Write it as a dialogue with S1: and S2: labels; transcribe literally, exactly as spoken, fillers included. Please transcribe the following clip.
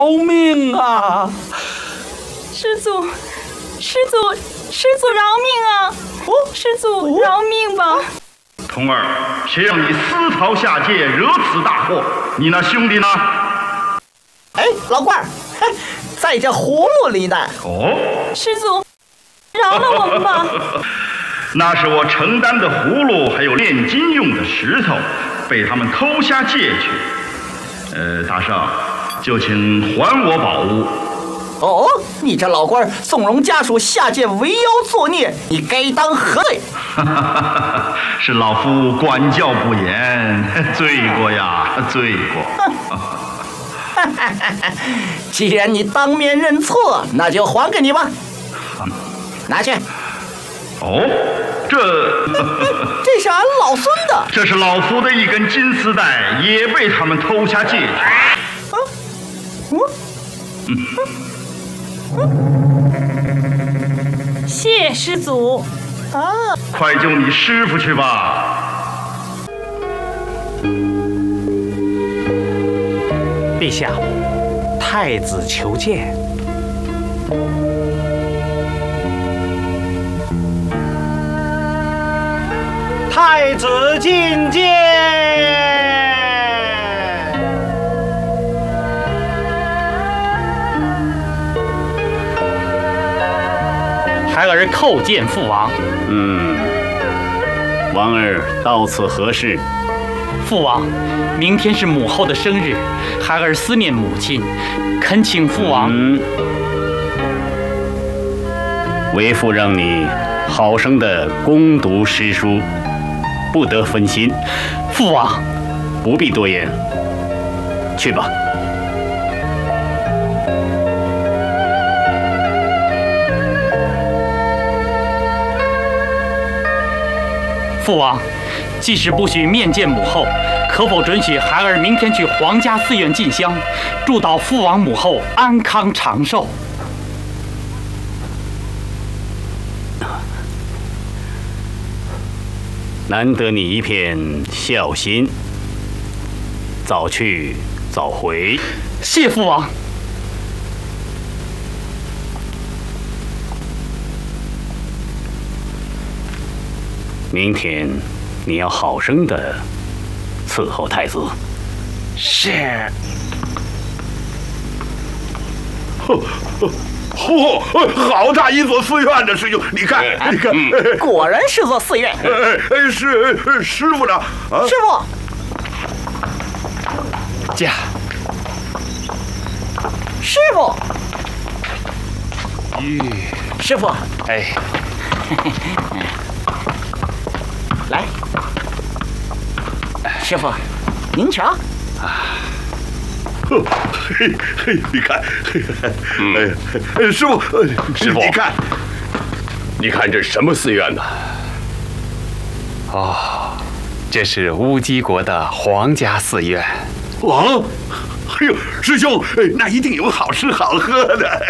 S1: 命啊！
S2: 师祖，师祖，师祖饶命啊！哦，师祖饶命吧！
S3: 童儿，谁让你私逃下界，惹此大祸？你那兄弟呢？
S1: 哎，老官儿，在这葫芦里呢。
S3: 哦，
S2: 师祖，饶了我们吧！
S3: 那是我承担的葫芦，还有炼金用的石头，被他们偷下界去。呃，大圣，就请还我宝物。
S1: 哦，你这老官纵容家属下界为妖作孽，你该当何罪？
S3: 是老夫管教不严，罪过呀，罪过。
S1: 既然你当面认错，那就还给你吧，拿去。
S3: 哦，这
S1: 这是俺老孙的。
S3: 这是老夫的一根金丝带，也被他们偷下界去。
S1: 啊，我，
S3: 嗯。
S2: 谢师祖
S1: 啊！
S3: 快救你师父去吧！
S4: 陛下，太子求见。太子觐见。孩儿叩见父王。
S5: 嗯，王儿到此何事？
S4: 父王，明天是母后的生日，孩儿思念母亲，恳请父王。
S5: 嗯，为父让你好生的攻读诗书，不得分心。
S4: 父王，
S5: 不必多言，去吧。
S4: 父王，即使不许面见母后，可否准许孩儿明天去皇家寺院进香，祝祷父王母后安康长寿？
S5: 难得你一片孝心，早去早回。
S4: 谢父王。
S5: 明天你要好生的伺候太子。
S4: 是。
S6: 嚯，好大一座寺院呢，师兄，你看，你看，
S1: 果然是座寺院。
S6: 哎，是师傅呢？啊，
S1: 师傅，
S4: 驾。
S1: 师傅，
S4: 吁，
S1: 师傅，
S4: 哎。
S1: 来，师傅，您瞧。
S6: 啊，嘿嘿，你看，哎，师傅，
S7: 师傅，
S6: 你看，
S7: 你看这什么寺院呢？哦，这是乌鸡国的皇家寺院。
S6: 哦，哎呦，师兄，那一定有好吃好喝的。